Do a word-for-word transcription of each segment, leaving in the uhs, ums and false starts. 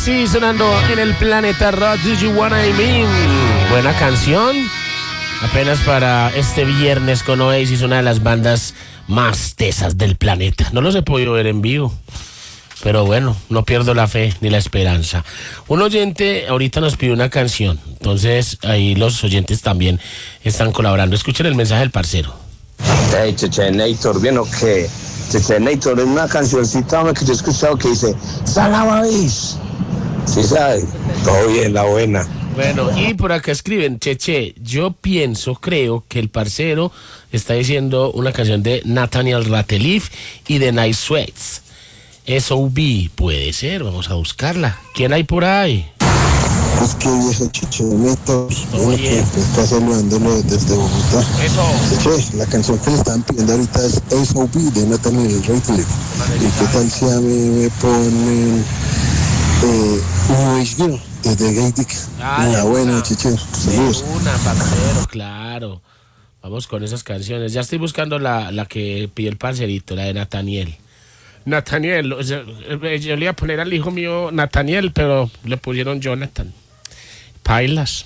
sí, sonando en el planeta Rock, Do You Wanna I Mean. Buena canción. Apenas para este viernes con Oasis, una de las bandas más tesas del planeta. No los he podido ver en vivo, pero bueno, no pierdo la fe ni la esperanza. Un oyente ahorita nos pidió una canción, entonces ahí los oyentes también están colaborando. Escuchen el mensaje del parcero. Hey, Chechenator, ¿bien o qué? Chechenator es una cancioncita que yo he escuchado que dice Salababis. ¿Sí sabe? Todo bien, la buena. Bueno, y por acá escriben, Cheche, yo pienso, creo que el parcero está diciendo una canción de Nathaniel Rateliff y de Night Sweats. S O B, puede ser, vamos a buscarla. ¿Quién hay por ahí? Es que viejo Chechenator, bueno, Oye. que está saludándolo desde Bogotá. Eso. Cheche, la canción que le estaban pidiendo ahorita es S O B de Nathaniel Rateliff. ¿Y qué tal si a mí me ponen eh, un Wish Girl desde Gay Dick? Ah, Una de buena, una. Cheche. De Saludos. una, parcero, claro. Vamos con esas canciones. Ya estoy buscando la, la que pidió el parcerito, la de Nathaniel. Nathaniel, o sea, yo le iba a poner al hijo mío Nathaniel, pero le pusieron Jonathan. Pailas.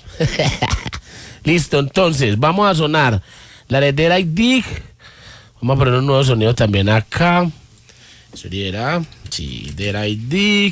Listo, entonces, vamos a sonar la de There I Dig. Vamos a poner un nuevo sonido también acá. Sería, sí, There I Dig.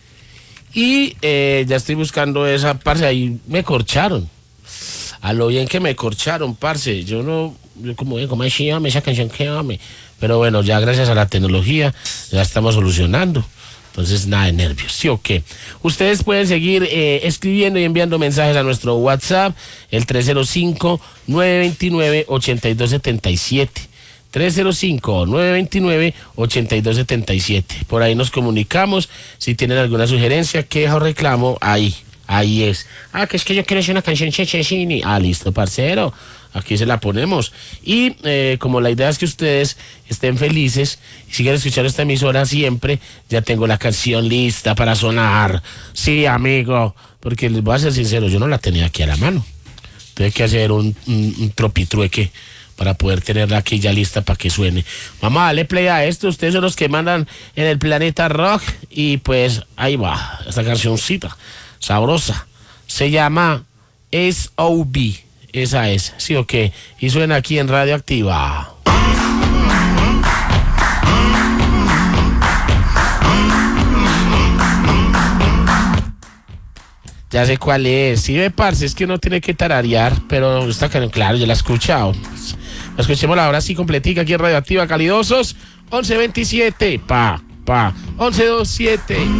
Y eh, ya estoy buscando esa, parce, ahí me corcharon. A lo bien que me corcharon, parce. Yo no, yo como, como es llame esa canción que ame. Pero bueno, ya gracias a la tecnología ya estamos solucionando. Entonces, nada de nervios, ¿sí o qué? Ustedes pueden seguir eh, escribiendo y enviando mensajes a nuestro WhatsApp, el tres cero cinco, nueve dos nueve, ocho dos siete siete. tres cero cinco, nueve dos nueve, ocho dos siete siete. Por ahí nos comunicamos. Si tienen alguna sugerencia, queja o reclamo, ahí, ahí es. Ah, que es que yo quiero hacer una canción chechechini. Ah, listo, parcero. Aquí se la ponemos. Y eh, como la idea es que ustedes estén felices y sigan escuchando esta emisora siempre, ya tengo la canción lista para sonar. Sí, amigo, porque les voy a ser sincero, yo no la tenía aquí a la mano. Tuve que hacer un, un, un tropitrueque para poder tenerla aquí ya lista para que suene. Vamos a darle play a esto. Ustedes son los que mandan en el planeta rock. Y pues ahí va, esta cancioncita sabrosa. Se llama S O B. Esa es, ¿sí o qué? Y suena aquí en Radioactiva. Ya sé cuál es. Sí, ve, parce, es que uno tiene que tararear, pero está claro, claro, ya la he escuchado. La escuchemos ahora sí completica aquí en Radioactiva, calidosos. once veintisiete, pa, pa, once veintisiete.